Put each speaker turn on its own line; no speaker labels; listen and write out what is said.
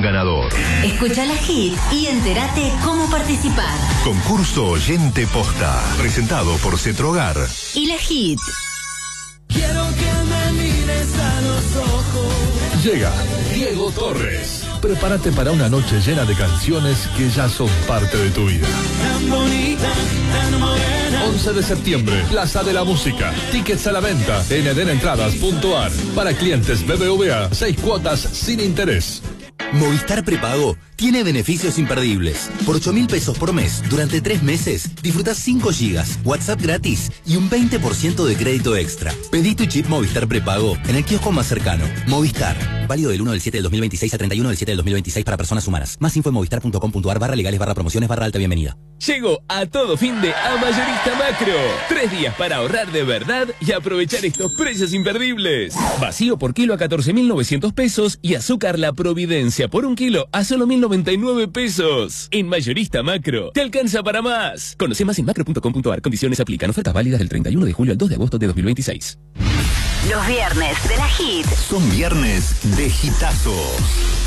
ganador.
Escucha la Hit y entérate cómo participar.
Concurso Oyente Posta, presentado por Cetrogar.
Y la Hit.
Quiero que me mires a los ojos.
Llega Diego Torres. Prepárate para una noche llena de canciones que ya son parte de tu vida.
Tan bonita, tan morena.
11 de septiembre, Plaza de la Música. Tickets a la venta en edenentradas.ar. Para clientes BBVA, 6 cuotas sin interés.
Movistar Prepago tiene beneficios imperdibles. Por 8.000 pesos por mes, durante 3 meses, disfrutás 5 gigas, WhatsApp gratis y un 20% de crédito extra. Pedí tu chip Movistar Prepago en el kiosco más cercano. Movistar. Válido del 1 del 7 del 2026 a 31 del 7 del 2026 para personas humanas. Más info en movistar.com.ar/legales/promociones/alta bienvenida.
Llego a todo fin de a Mayorista Macro. 3 días para ahorrar de verdad y aprovechar estos precios imperdibles. Vacío por kilo a 14.900 pesos y azúcar La Providencia por 1 kilo a solo 1.099 pesos. En Mayorista Macro, te alcanza para más. Conoce más en macro.com.ar. Condiciones aplican. Ofertas válidas del 31 de julio al 2 de agosto de 2026.
Los viernes de la Hit
Son viernes de hitazos.